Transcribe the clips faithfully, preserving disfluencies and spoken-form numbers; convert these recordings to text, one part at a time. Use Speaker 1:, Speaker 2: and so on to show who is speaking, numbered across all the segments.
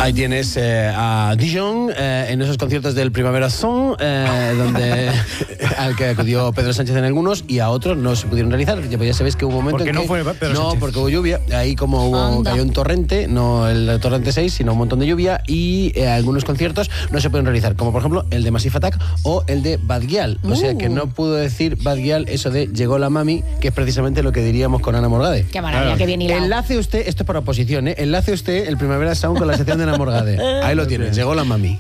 Speaker 1: Ahí tienes eh, a Dijon eh, en esos conciertos del Primavera Sound, eh, donde al que acudió Pedro Sánchez en algunos y a otros no se pudieron realizar. Ya, pues ya sabéis que hubo un momento
Speaker 2: ¿Por qué
Speaker 1: en
Speaker 2: no
Speaker 1: que,
Speaker 2: fue Pedro
Speaker 1: no,
Speaker 2: Sánchez?
Speaker 1: porque hubo lluvia. Ahí como hubo,
Speaker 3: Anda.
Speaker 1: cayó un torrente, no el torrente seis, sino un montón de lluvia y eh, algunos conciertos no se pueden realizar, como por ejemplo el de Massive Attack o el de Bad Gyal. O sea que no pudo decir Bad Gyal eso de llegó la mami, que es precisamente lo que diríamos con Ana Morgade.
Speaker 3: Qué maravilla,
Speaker 2: Claro.
Speaker 3: qué bien hilado.
Speaker 1: Enlace usted, esto es por oposición, ¿eh? Enlace usted el Primavera Sound con la sección de Ana Morgade. Ahí lo tienes, llegó la mami.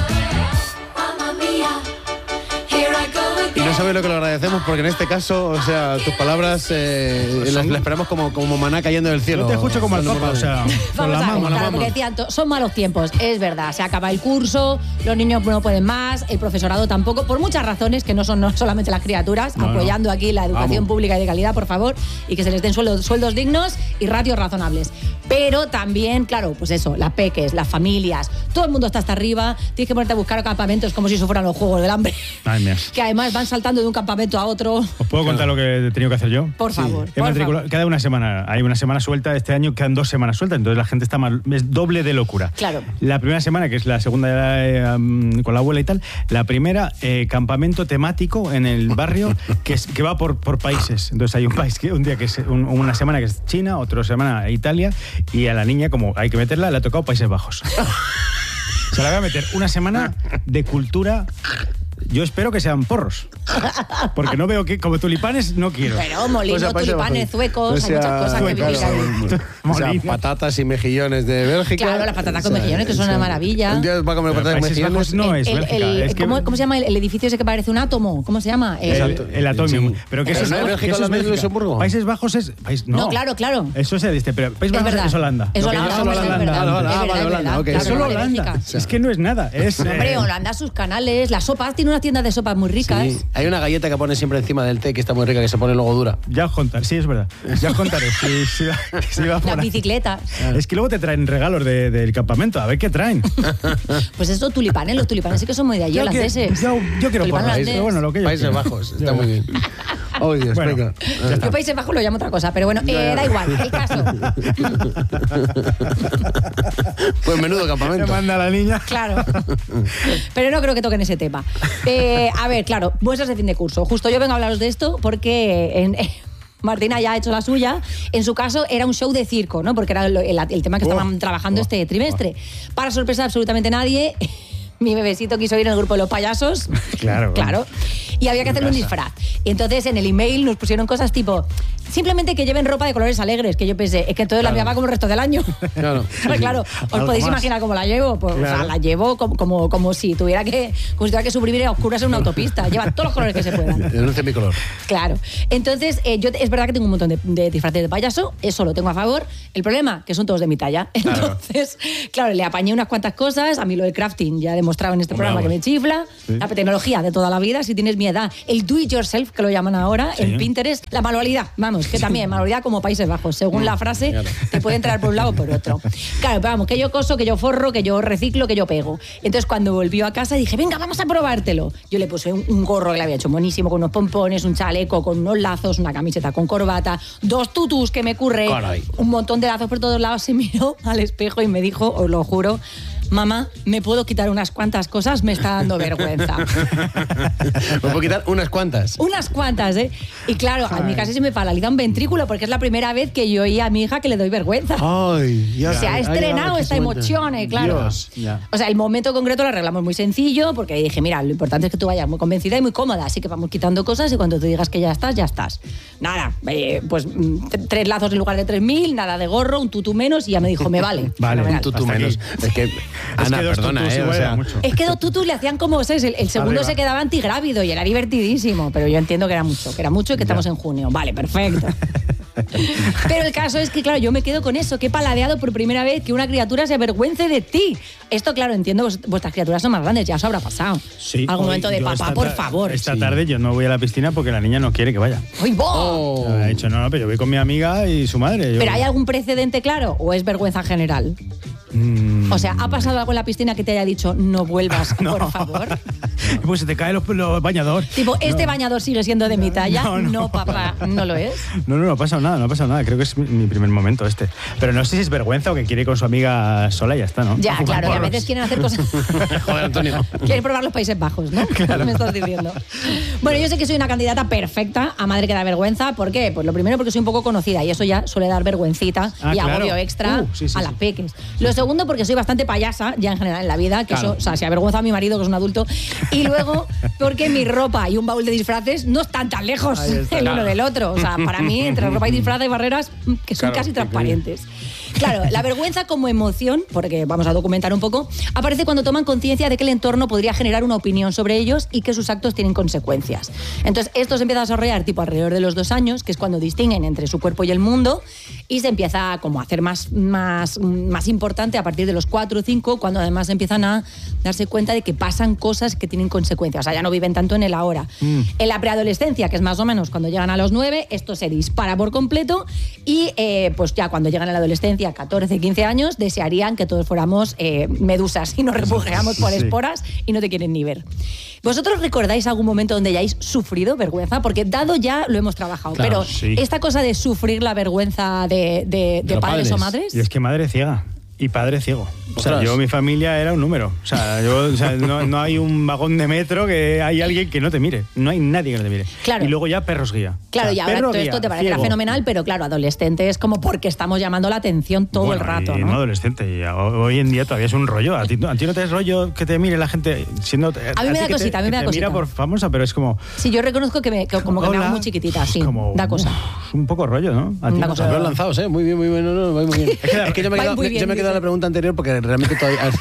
Speaker 1: Y no sabes lo que lo agradecemos porque en este caso, o sea, tus palabras eh, las, las esperamos como, como maná cayendo del cielo.
Speaker 2: Yo te escucho como al
Speaker 1: Ana
Speaker 2: papa, o
Speaker 1: Morgade.
Speaker 2: sea, con
Speaker 3: Vamos
Speaker 2: la
Speaker 3: a ver,
Speaker 2: mama, la
Speaker 3: claro,
Speaker 2: mama.
Speaker 3: porque decían, to- son malos tiempos, es verdad, se acaba el curso, los niños no pueden más, el profesorado tampoco, por muchas razones, que no son no solamente las criaturas,
Speaker 2: No, no.
Speaker 3: apoyando aquí la educación
Speaker 1: Vamos.
Speaker 3: pública y de calidad, por favor, y que se les den sueldos, sueldos dignos y ratios razonables. Pero también, claro, pues eso, las peques, las familias, todo el mundo está hasta arriba, tienes que ponerte a buscar campamentos como si eso fueran los Juegos del Hambre,
Speaker 2: Ay, mía.
Speaker 3: que además van saltando de un campamento a otro.
Speaker 2: ¿Os puedo contar lo que he tenido que hacer yo?
Speaker 3: Por favor,
Speaker 2: He
Speaker 3: por
Speaker 2: matriculado-
Speaker 3: favor.
Speaker 2: Queda una semana, hay una semana suelta, este año quedan dos semanas sueltas, entonces la gente está mal, es doble de locura.
Speaker 3: Claro.
Speaker 2: La primera semana, que es la segunda eh, um, con la abuela y tal, la primera, eh, campamento temático en el barrio que, es, que va por, por países. Entonces hay un país, que un día que es un- una semana que es China, otra semana Italia, y a la niña, como hay que meterla, le ha tocado Países Bajos. Se la voy a meter una semana de cultura. Yo espero que sean porros. Porque no veo que, como tulipanes, no quiero.
Speaker 3: Pero molinos,
Speaker 1: O sea, Países
Speaker 3: tulipanes,
Speaker 1: Bajos.
Speaker 3: zuecos,
Speaker 1: O
Speaker 3: hay
Speaker 1: sea,
Speaker 3: muchas cosas que
Speaker 1: claro,
Speaker 3: vivir ahí.
Speaker 1: o sea,
Speaker 2: Molina.
Speaker 1: patatas y mejillones de Bélgica.
Speaker 3: Claro, las patatas con mejillones, que son una maravilla.
Speaker 1: Un día va a comer
Speaker 2: Pero
Speaker 1: patatas con
Speaker 2: Países
Speaker 1: mejillones.
Speaker 2: Bajos no es
Speaker 3: El-
Speaker 2: Bélgica.
Speaker 3: el-
Speaker 2: es que-
Speaker 3: ¿cómo, cómo se llama el, el edificio ese que parece un átomo? ¿Cómo se llama? El-
Speaker 2: El, el Atomium.
Speaker 1: Sí.
Speaker 2: Pero que
Speaker 1: Pero
Speaker 2: eso
Speaker 1: no es Bélgica,
Speaker 2: que eso
Speaker 1: Holanda y
Speaker 2: Bélgica.
Speaker 1: Luxemburgo.
Speaker 2: Países Bajos es. país- no.
Speaker 3: No, claro, claro.
Speaker 2: Eso es este, pero Países
Speaker 3: Es
Speaker 2: Bajos
Speaker 3: verdad.
Speaker 2: es Holanda.
Speaker 3: Es
Speaker 2: Lo que
Speaker 3: Holanda,
Speaker 2: yo-
Speaker 3: hombre,
Speaker 2: solo
Speaker 3: es
Speaker 2: Holanda.
Speaker 3: verdad.
Speaker 1: Ah, vale,
Speaker 3: Es
Speaker 1: ah,
Speaker 3: verdad,
Speaker 1: vale,
Speaker 3: es
Speaker 1: Holanda,
Speaker 3: verdad.
Speaker 1: ok.
Speaker 3: Claro,
Speaker 2: Es solo
Speaker 3: vale,
Speaker 2: Holanda.
Speaker 3: Bélgica.
Speaker 2: Es que no es nada. Es,
Speaker 3: Hombre,
Speaker 2: eh,
Speaker 3: Holanda, sus canales, las sopas, tiene unas tiendas de sopas muy ricas.
Speaker 1: Sí. Hay una galleta que pone siempre encima del té que está muy rica, que se pone luego dura.
Speaker 2: Ya os contaré. Sí, es verdad. Ya os contaré. Si, si, va- si va por
Speaker 3: Las
Speaker 2: ahí.
Speaker 3: bicicletas.
Speaker 2: Es que luego te traen regalos de- del campamento. A ver qué traen.
Speaker 3: Pues eso, tulipanes, los tulipanes sí que son muy de allí,
Speaker 2: Yo que-
Speaker 3: holandeses.
Speaker 2: yo- yo quiero
Speaker 3: Tulipán
Speaker 2: porras,
Speaker 3: holandés.
Speaker 2: pero bueno, lo que yo
Speaker 1: Países
Speaker 2: quiero.
Speaker 1: Bajos, está
Speaker 2: Ya.
Speaker 1: muy bien. Oh, Dios,
Speaker 2: Bueno,
Speaker 1: venga.
Speaker 2: ya está.
Speaker 3: Yo Países Bajos lo llamo otra cosa, pero bueno, eh, da igual, el caso.
Speaker 1: Pues menudo
Speaker 2: Me
Speaker 1: campamento.
Speaker 2: manda la niña.
Speaker 3: Claro. Pero no creo que toquen ese tema. Eh, a ver, claro, muestras de fin de curso. Justo yo vengo a hablaros de esto porque en, Martina ya ha hecho la suya. En su caso era un show de circo, ¿no? Porque era el, el- el tema que estaban
Speaker 1: Oh,
Speaker 3: trabajando
Speaker 1: oh,
Speaker 3: este trimestre. Para sorpresa de absolutamente nadie, mi bebecito quiso ir en el grupo de los payasos.
Speaker 2: Claro,
Speaker 3: Claro. Y había que hacerle un disfraz. Entonces en el email nos pusieron cosas tipo, simplemente que lleven ropa de colores alegres, que yo pensé, es que entonces la mía va como el resto del año.
Speaker 1: Claro.
Speaker 3: Pues claro, os
Speaker 2: Algo
Speaker 3: podéis
Speaker 2: más.
Speaker 3: imaginar cómo la llevo. Pues, o sea,
Speaker 2: Claro.
Speaker 3: la llevo como, como, como si tuviera que como si tuviera que sobrevivir a oscuras en una autopista. Lleva todos los colores que se puedan.
Speaker 1: Denuncia mi color.
Speaker 3: Claro. Entonces, eh, yo es verdad que tengo un montón de, de disfraces de payaso, eso lo tengo a favor. El problema, que son todos de mi talla. Entonces, claro, le apañé unas cuantas cosas. A mí lo de crafting ya he demostrado en este
Speaker 2: Hombre,
Speaker 3: programa que
Speaker 2: vamos.
Speaker 3: me chifla.
Speaker 2: Sí.
Speaker 3: La tecnología de toda la vida, si tienes mi edad. El do it yourself, que lo llaman ahora,
Speaker 2: Sí.
Speaker 3: en Pinterest. La manualidad, vamos, que también, manualidad como Países Bajos. Según la frase,
Speaker 1: Claro.
Speaker 3: te puede entrar por un lado o por otro. Claro, pero vamos, que yo coso, que yo forro, que yo reciclo, que yo pego. Entonces, cuando volvió a casa, dije, venga, vamos a probártelo. Yo le puse un, un gorro que le había hecho buenísimo, con unos pompones, un chaleco, con unos lazos, una camiseta con corbata, dos tutus que me curré,
Speaker 1: Caray.
Speaker 3: un montón de lazos por todos lados. Se miró al espejo y me dijo, os lo juro, mamá, ¿me puedo quitar unas cuantas cosas? Me está dando vergüenza.
Speaker 1: Me puedo quitar unas cuantas.
Speaker 3: Unas cuantas, ¿eh? Y claro, a mí casi se me paraliza un ventrículo porque es la primera vez que yo oía a mi hija que le doy vergüenza.
Speaker 1: Ay, ya.
Speaker 3: Se ha
Speaker 1: Ay,
Speaker 3: estrenado
Speaker 1: ay,
Speaker 3: esta
Speaker 1: qué
Speaker 3: emoción, eh, claro.
Speaker 1: Dios.
Speaker 2: Ya.
Speaker 3: O sea, el momento concreto lo arreglamos muy sencillo porque dije, mira, lo importante es que tú vayas muy convencida y muy cómoda, así que vamos quitando cosas y cuando tú digas que ya estás, ya estás. Nada, eh, pues mm, t- tres lazos en lugar de tres mil, nada de gorro, un tutú menos y ya me dijo, me vale.
Speaker 2: Vale,
Speaker 3: Fenomenal.
Speaker 2: un tutú.
Speaker 1: Tú
Speaker 2: Hasta
Speaker 1: menos.
Speaker 2: aquí.
Speaker 1: Es que, Ana,
Speaker 2: que dos
Speaker 1: perdona,
Speaker 2: tutús
Speaker 1: ¿eh? O
Speaker 2: igual era
Speaker 1: sea,
Speaker 2: mucho.
Speaker 3: Es que dos tutus le hacían como seis, el, el segundo
Speaker 2: Arriba.
Speaker 3: se quedaba antigrávido y era divertidísimo, pero yo entiendo que era mucho, que era mucho y que estamos en junio. Vale, perfecto. Pero el caso es que, claro, yo me quedo con eso, que he paladeado por primera vez que una criatura se avergüence de ti. Esto, claro, entiendo, vos- vuestras criaturas son más grandes, ya os habrá pasado.
Speaker 2: Sí.
Speaker 3: Algún
Speaker 2: Hoy-
Speaker 3: momento de
Speaker 2: yo
Speaker 3: papá,
Speaker 2: esta
Speaker 3: por
Speaker 2: ta-
Speaker 3: favor.
Speaker 2: Esta
Speaker 1: Sí.
Speaker 2: tarde yo no voy a la piscina porque la niña no quiere que vaya.
Speaker 3: ¡Uy, bo!
Speaker 1: oh.
Speaker 2: Ha dicho, no, no, pero yo voy con mi amiga y su madre. Yo-
Speaker 3: ¿Pero hay algún precedente claro o es vergüenza general?
Speaker 2: Mm,
Speaker 3: O sea, ¿ha pasado algo en la piscina que te haya dicho no vuelvas, por favor?
Speaker 2: Pues se te cae los, los bañador.
Speaker 3: Tipo, ¿este
Speaker 2: no.
Speaker 3: bañador sigue siendo de mi talla?
Speaker 2: No,
Speaker 3: No,
Speaker 2: no.
Speaker 3: papá, no lo es.
Speaker 2: No, no, no ha pasado nada, no ha pasado nada. Creo que es mi, mi primer momento este. Pero no sé si es vergüenza o que quiere ir con su amiga sola y ya está, ¿no?
Speaker 3: Ya,
Speaker 2: Jugar
Speaker 3: claro, que a
Speaker 2: porros.
Speaker 3: veces quieren hacer cosas...
Speaker 1: Joder, Antonio.
Speaker 3: Quieren probar los Países Bajos, ¿no?
Speaker 2: Claro.
Speaker 3: Me estás diciendo. Bueno, yo sé que soy una candidata perfecta a madre que da vergüenza. ¿Por qué? Pues lo primero porque soy un poco conocida y eso ya suele dar vergüencita
Speaker 2: Ah,
Speaker 3: y
Speaker 2: claro.
Speaker 3: agobio extra
Speaker 2: Uh, sí, sí,
Speaker 3: a
Speaker 2: sí.
Speaker 3: las peques. Lo segundo porque soy bastante payasa ya en general en la vida, que
Speaker 2: Claro.
Speaker 3: eso, o sea, si avergüenza a mi marido que es un adulto. Y luego porque mi ropa y un baúl de disfraces no están tan lejos
Speaker 2: Ahí está.
Speaker 3: el uno
Speaker 2: Claro.
Speaker 3: del otro. O sea, para mí entre ropa y disfraz hay barreras mm, que son
Speaker 2: Claro,
Speaker 3: casi
Speaker 2: que-
Speaker 3: transparentes. Claro, la vergüenza como emoción, porque vamos a documentar un poco, aparece cuando toman conciencia de que el entorno podría generar una opinión sobre ellos y que sus actos tienen consecuencias. Entonces, esto se empieza a desarrollar tipo alrededor de los dos años, que es cuando distinguen entre su cuerpo y el mundo, y se empieza como a hacer más, más, más importante a partir de los cuatro o cinco, cuando además empiezan a darse cuenta de que pasan cosas que tienen consecuencias. O sea, ya no viven tanto en el ahora.
Speaker 2: Mm.
Speaker 3: En la preadolescencia, que es más o menos cuando llegan a los nueve, esto se dispara por completo y eh, pues ya cuando llegan a la adolescencia, catorce, quince años, desearían que todos fuéramos eh, medusas y nos refugiamos por
Speaker 2: Sí.
Speaker 3: esporas y no te quieren ni ver. ¿Vosotros recordáis algún momento donde hayáis sufrido vergüenza? Porque dado ya lo hemos trabajado,
Speaker 2: Claro,
Speaker 3: pero
Speaker 2: sí.
Speaker 3: esta cosa de sufrir la vergüenza de, de- de
Speaker 1: los
Speaker 3: padres,
Speaker 1: padres.
Speaker 3: o madres...
Speaker 2: Y es que madre ciega y padre ciego. O sea,
Speaker 1: Ostras.
Speaker 2: yo, mi familia era un número. O sea, yo, o sea no, no hay un vagón de metro que hay alguien que no te mire. No hay nadie que no te mire.
Speaker 3: Claro.
Speaker 2: Y luego ya perros guía.
Speaker 3: Claro,
Speaker 2: O sea,
Speaker 3: y ahora
Speaker 2: perro
Speaker 3: todo
Speaker 2: guía,
Speaker 3: esto te parecerá
Speaker 2: ciego.
Speaker 3: fenomenal, pero claro, adolescente es como porque estamos llamando la atención todo
Speaker 2: Bueno,
Speaker 3: el rato,
Speaker 2: y
Speaker 3: ¿no?
Speaker 2: no adolescente. Y a- hoy en día todavía es un rollo. A ti, a ti no te es rollo que te mire la gente siendo.
Speaker 3: A mí me
Speaker 2: ti
Speaker 3: da
Speaker 2: que te-
Speaker 3: cosita, a mí me
Speaker 2: que
Speaker 3: da
Speaker 2: te
Speaker 3: cosita.
Speaker 2: Mira por famosa, pero es como.
Speaker 3: Sí, yo reconozco que, me, que como que me
Speaker 2: hola.
Speaker 3: hago muy chiquitita, sí,
Speaker 2: Como,
Speaker 3: da cosa.
Speaker 2: uf, un poco rollo, ¿no? A ti
Speaker 3: Da
Speaker 2: no
Speaker 3: cosa.
Speaker 2: te-
Speaker 1: Pero lanzados, ¿eh? Muy bien, muy bien. No, no, muy bien. Es que, es que yo me he
Speaker 3: Vais
Speaker 1: quedado,
Speaker 3: muy bien,
Speaker 1: yo me he quedado
Speaker 3: dice.
Speaker 1: a la pregunta anterior porque realmente todavía.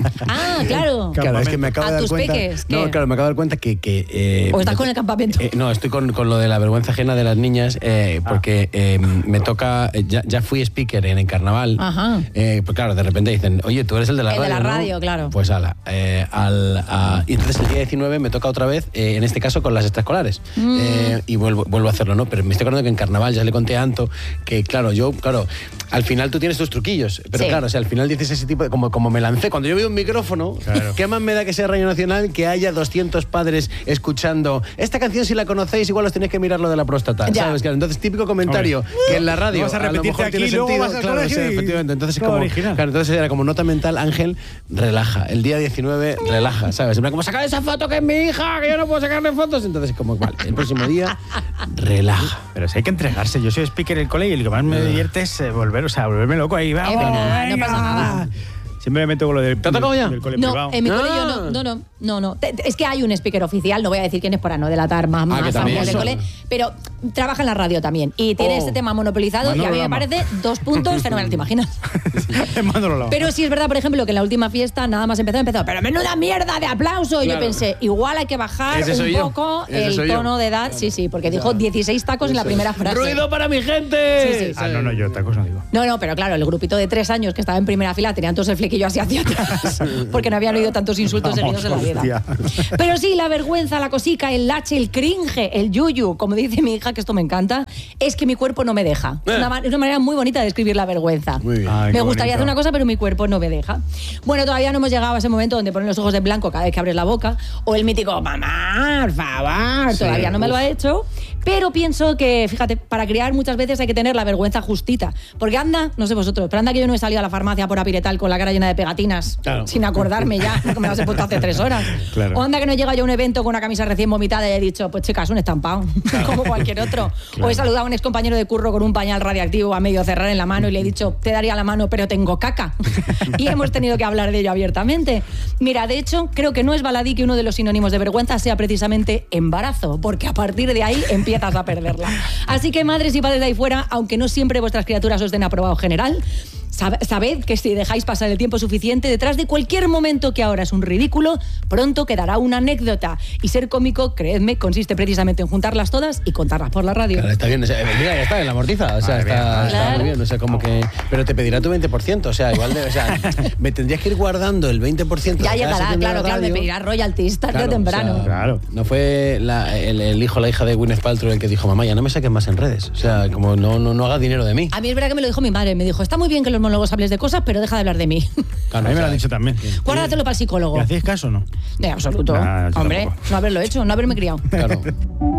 Speaker 3: Ah, claro.
Speaker 1: Claro, es que me acabo
Speaker 3: ¿A
Speaker 1: de dar
Speaker 3: tus
Speaker 1: cuenta.
Speaker 3: peques? ¿Qué?
Speaker 1: No, claro, me acabo de dar cuenta que. que eh,
Speaker 3: ¿O estás
Speaker 1: me-
Speaker 3: con el campamento?
Speaker 1: eh, no, estoy con, con lo de la vergüenza ajena de las niñas, eh, porque eh, me toca. eh, Ya, ya fui speaker en el carnaval.
Speaker 3: Ajá.
Speaker 1: Eh, pues claro, de repente dicen, oye, tú eres el de la
Speaker 3: El de
Speaker 1: radio.
Speaker 3: la
Speaker 1: ¿no?".
Speaker 3: radio, claro.
Speaker 1: Pues ala. eh, al, a- y entonces el día diecinueve me toca otra vez, eh, en este caso con las extraescolares.
Speaker 3: Mm.
Speaker 1: Eh, y vuelvo, vuelvo a hacerlo, ¿no? Pero me estoy acordando que en carnaval ya le conté a Anto que, claro, yo, claro, al final tú tienes tus truquillos. Pero
Speaker 3: Sí.
Speaker 1: claro, o sea, al final dices ese tipo de. Como, como me lancé. Cuando yo veo un micrófono,
Speaker 2: Claro.
Speaker 1: ¿qué más me da que sea Radio Nacional que haya doscientos padres escuchando esta canción? Si la conocéis, igual os tenéis que mirar lo de la próstata.
Speaker 3: Ya.
Speaker 1: ¿Sabes? Claro, entonces, típico comentario
Speaker 2: Hombre.
Speaker 1: que en la radio
Speaker 2: No vas a
Speaker 1: a lo
Speaker 2: repetirte
Speaker 1: mejor
Speaker 2: aquí,
Speaker 1: tiene
Speaker 2: luego
Speaker 1: sentido.
Speaker 2: vas al
Speaker 1: Claro,
Speaker 2: colegio
Speaker 1: sí,
Speaker 2: y
Speaker 1: efectivamente. Entonces,
Speaker 2: todo
Speaker 1: como,
Speaker 2: original.
Speaker 1: claro, entonces era como nota mental, Ángel, relaja. El día diecinueve, relaja, ¿sabes? En plan, como sacar esa foto que es mi hija, que yo no puedo sacarle fotos. Entonces, como, vale, el próximo día, relaja.
Speaker 2: Pero si hay que entregarse. Yo soy speaker en el cole y lo que más me divierte es eh, volver, o sea, volverme loco ahí. ¡Vamos,
Speaker 3: verdad, no
Speaker 2: venga!
Speaker 3: pasa nada.
Speaker 2: Siempre me meto con lo del,
Speaker 1: ¿Te ha tocado ya?
Speaker 2: del cole
Speaker 3: No,
Speaker 2: privado.
Speaker 3: en mi
Speaker 1: Ah.
Speaker 3: cole yo no, no, no, no, no. Te- te- Es que hay un speaker oficial, no voy a decir quién es para no delatar más, más
Speaker 1: Ah, que también
Speaker 3: familias del
Speaker 1: eso.
Speaker 3: cole, pero trabaja en la radio también y tiene
Speaker 1: Oh.
Speaker 3: este tema monopolizado y a mí
Speaker 2: Manolo
Speaker 3: me
Speaker 2: Lama.
Speaker 3: parece dos puntos fenomenal, ¿te imaginas?
Speaker 2: Mándalo lado.
Speaker 3: Pero sí es verdad, por ejemplo, que en la última fiesta nada más empezó, empezó, pero menuda mierda de aplauso. Y yo
Speaker 1: Claro.
Speaker 3: pensé, igual hay que bajar
Speaker 1: Ese
Speaker 3: un
Speaker 1: soy yo.
Speaker 3: poco
Speaker 1: Ese
Speaker 3: el
Speaker 1: soy yo.
Speaker 3: tono de edad. Sí, sí, porque dijo dieciséis tacos en la primera frase.
Speaker 1: ¡Ruido para mi gente!
Speaker 3: Sí, sí.
Speaker 2: Ah, no, no, yo tacos no digo.
Speaker 3: No, no, pero claro, el grupito de tres años que estaba en primera fila tenían todos el flequillo así hacia atrás, porque no habían oído tantos insultos seguidos en la vida.
Speaker 2: hostia.
Speaker 3: Pero sí, la vergüenza, la cosica, el lache, el cringe, el yuyu, como dice mi hija, que esto me encanta, es que mi cuerpo no me deja. Es una, ma- es una manera muy bonita de describir la vergüenza.
Speaker 1: Muy bien.
Speaker 2: Ay,
Speaker 3: Me
Speaker 2: qué
Speaker 3: gustaría
Speaker 2: bonito.
Speaker 3: hacer una cosa, pero mi cuerpo no me deja. Bueno, todavía no hemos llegado a ese momento donde ponen los ojos de blanco cada vez que abres la boca, o el mítico, mamá, por favor, todavía no me lo ha hecho. Pero pienso que, fíjate, para criar muchas veces hay que tener la vergüenza justita. Porque anda, no sé vosotros, pero anda que yo no he salido a la farmacia por Apiretal con la cara llena de pegatinas,
Speaker 1: Claro.
Speaker 3: sin acordarme ya, porque me las he puesto hace tres horas.
Speaker 2: Claro.
Speaker 3: O anda que no he llegado yo a un evento con una camisa recién vomitada y he dicho, pues chicas, un estampado, como cualquier otro. O he saludado a un excompañero de curro con un pañal radiactivo a medio cerrar en la mano y le he dicho, te daría la mano, pero tengo caca. Y hemos tenido que hablar de ello abiertamente. Mira, de hecho, creo que no es baladí que uno de los sinónimos de vergüenza sea precisamente embarazo, porque a partir de ahí empiezas a perderla. Así que madres y padres de ahí fuera, aunque no siempre vuestras criaturas os den aprobado general, sab- sabed que si dejáis pasar el tiempo suficiente, detrás de cualquier momento que ahora es un ridículo, pronto quedará una anécdota. Y ser cómico, creedme, consiste precisamente en juntarlas todas y contarlas por la radio.
Speaker 1: Claro, está bien, o sea, mira, ya está en la amortiza, o sea,
Speaker 2: Madre
Speaker 1: está,
Speaker 2: mía.
Speaker 1: está
Speaker 3: Claro.
Speaker 1: muy bien, o sea, como que, pero te pedirá tu veinte por ciento, o sea, igual de, o sea, me tendrías que ir guardando el veinte por ciento.
Speaker 3: Ya
Speaker 1: de cada
Speaker 3: llegará,
Speaker 1: sección de la
Speaker 3: claro, claro, me
Speaker 1: radio.
Speaker 3: pedirá royalties tarde
Speaker 1: Claro,
Speaker 3: o temprano.
Speaker 1: o sea,
Speaker 2: Claro.
Speaker 1: No fue la- el, el hijo o la hija de Gwyneth Paltrow el que dijo, mamá, ya no me saques más en redes, o sea, como no, no, no hagas dinero de mí.
Speaker 3: A mí es verdad que me lo dijo mi madre, me dijo, está muy bien que los monólogos, hables de cosas, pero deja de hablar de mí.
Speaker 2: Claro, a mí me lo han dicho también.
Speaker 3: Guárdatelo para el psicólogo.
Speaker 2: ¿Le hacéis caso o no?
Speaker 3: De absoluto.
Speaker 2: Nah, yo
Speaker 3: Hombre,
Speaker 2: tampoco.
Speaker 3: no haberlo hecho, no haberme criado.
Speaker 1: Claro.